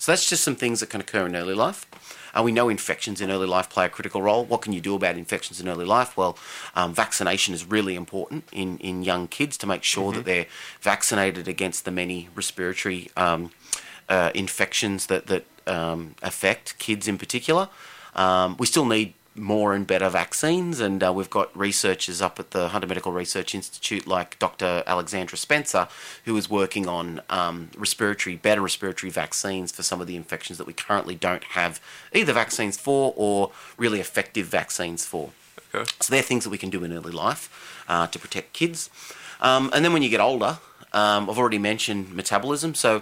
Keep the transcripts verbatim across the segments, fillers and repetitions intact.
So that's just some things that can occur in early life. Uh, we know infections in early life play a critical role. What can you do about infections in early life? Well, um, vaccination is really important in, in young kids to make sure mm-hmm. that they're vaccinated against the many respiratory um, uh, infections that, that um, affect kids in particular. Um, we still need more and better vaccines, and uh, we've got researchers up at the Hunter Medical Research Institute like Doctor Alexandra Spencer, who is working on um, respiratory, better respiratory vaccines for some of the infections that we currently don't have either vaccines for or really effective vaccines for. Okay. So they're things that we can do in early life uh, to protect kids. Um, and then when you get older, um, I've already mentioned metabolism, so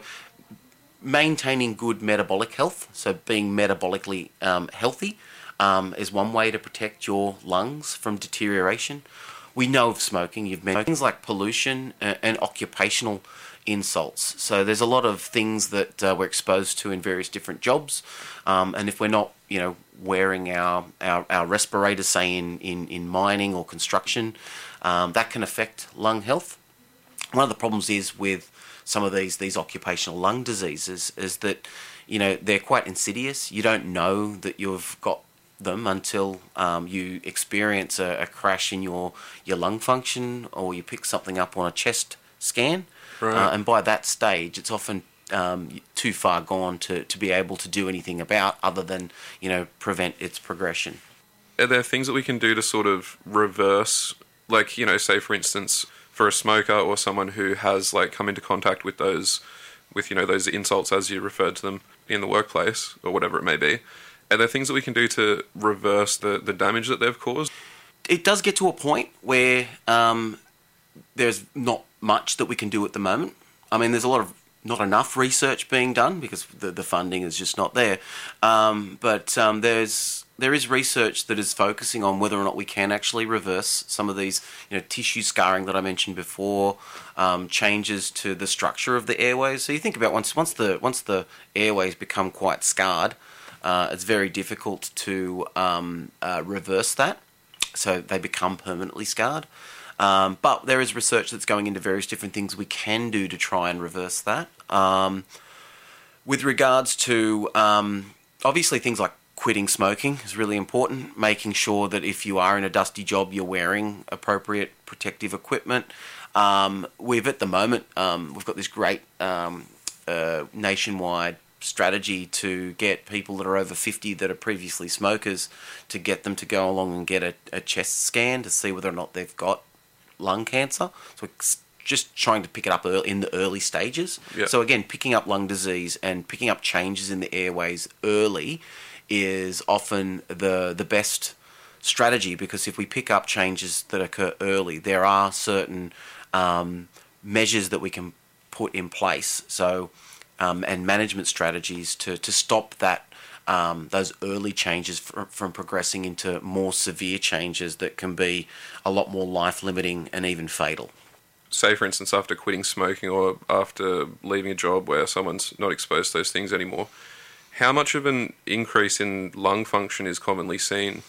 maintaining good metabolic health, so being metabolically um, healthy, Um, is one way to protect your lungs from deterioration. We know of smoking. You've mentioned things like pollution and, and occupational insults. So there's a lot of things that uh, we're exposed to in various different jobs. Um, and if we're not, you know, wearing our, our, our respirators, say in, in, in mining or construction, um, that can affect lung health. One of the problems is with some of these these occupational lung diseases is that, you know, they're quite insidious. You don't know that you've got them until um, you experience a, a crash in your, your lung function, or you pick something up on a chest scan. Right. Uh, and by that stage, it's often um, too far gone to, to be able to do anything about other than, you know, prevent its progression. Are there things that we can do to sort of reverse, like, you know, say for instance, for a smoker or someone who has like come into contact with those, with, you know, those insults as you referred to them in the workplace or whatever it may be, are there things that we can do to reverse the, the damage that they've caused? It does get to a point where um, there's not much that we can do at the moment. I mean, there's a lot of, not enough research being done because the, the funding is just not there. Um, but um, there's there is research that is focusing on whether or not we can actually reverse some of these, you know, tissue scarring that I mentioned before, um, changes to the structure of the airways. So you think about once once the once the airways become quite scarred, Uh, it's very difficult to um, uh, reverse that, so they become permanently scarred. Um, but there is research that's going into various different things we can do to try and reverse that. Um, with regards to, um, obviously, things like quitting smoking is really important, making sure that if you are in a dusty job, you're wearing appropriate protective equipment. Um, we've, at the moment, um, we've got this great um, uh, nationwide strategy to get people that are over fifty that are previously smokers to get them to go along and get a, a chest scan to see whether or not they've got lung cancer. So we're just trying to pick it up early, in the early stages. Yep. So again, picking up lung disease and picking up changes in the airways early is often the the best strategy, because if we pick up changes that occur early, there are certain um, measures that we can put in place. So Um, and management strategies to, to stop that um, those early changes from, from progressing into more severe changes that can be a lot more life-limiting and even fatal. Say, for instance, after quitting smoking or after leaving a job where someone's not exposed to those things anymore, how much of an increase in lung function is commonly seen?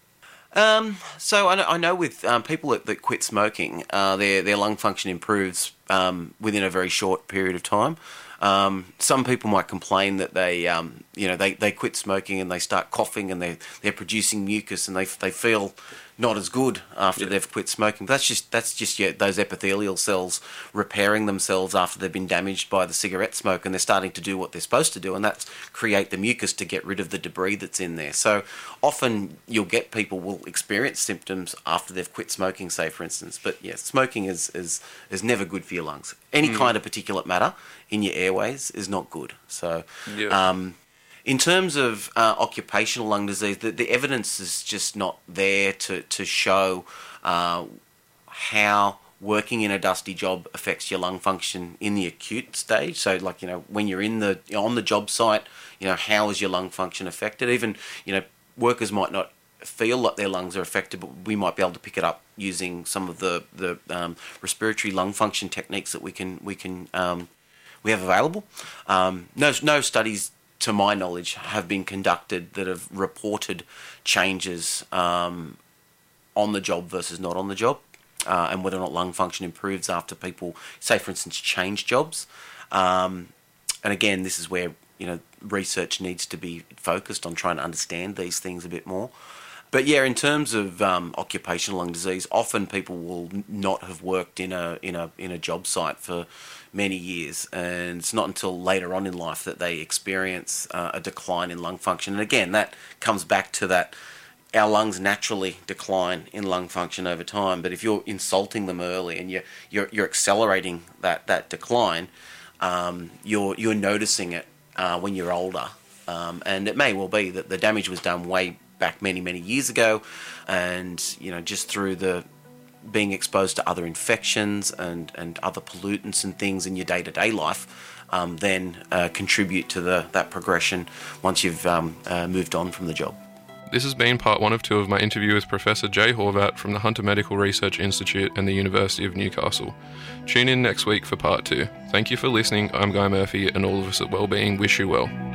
Um, so I know, I know with um, people that, that quit smoking, uh, their, their lung function improves um, within a very short period of time. Um, some people might complain that they, um, you know, they, they quit smoking and they start coughing and they they're producing mucus and they they feel not as good after yeah. they've quit smoking. But that's just that's just yeah, those epithelial cells repairing themselves after they've been damaged by the cigarette smoke, and they're starting to do what they're supposed to do, and that's create the mucus to get rid of the debris that's in there. So often you'll get people will experience symptoms after they've quit smoking, say for instance. But yeah, smoking is is, is never good for your lungs. Any mm. kind of particulate matter in your airways is not good. So yeah. um, in terms of uh, occupational lung disease, the, the evidence is just not there to, to show uh, how working in a dusty job affects your lung function in the acute stage. So like, you know, when you're in the on the job site, you know, how is your lung function affected? Even, you know, workers might not feel like their lungs are affected, but we might be able to pick it up using some of the, the um, respiratory lung function techniques that we can we can um, we have available. Um, no no studies, to my knowledge, have been conducted that have reported changes um, on the job versus not on the job, uh, and whether or not lung function improves after people, say for instance, change jobs. Um, and again, this is where you know, research needs to be focused on trying to understand these things a bit more. But yeah, in terms of um, occupational lung disease, often people will not have worked in a in a in a job site for many years, and it's not until later on in life that they experience uh, a decline in lung function. And again, that comes back to that our lungs naturally decline in lung function over time. But if you're insulting them early and you're you're, you're accelerating that that decline, um, you're you're noticing it uh, when you're older, um, and it may well be that the damage was done way back many, many years ago, and you know, just through the being exposed to other infections and, and other pollutants and things in your day-to-day life, um, then uh, contribute to the that progression once you've um, uh, moved on from the job. This has been part one of two of my interview with Professor Jay Horvat from the Hunter Medical Research Institute and the University of Newcastle. Tune in next week for part two. Thank you for listening. I'm Guy Murphy, and all of us at Wellbeing wish you well.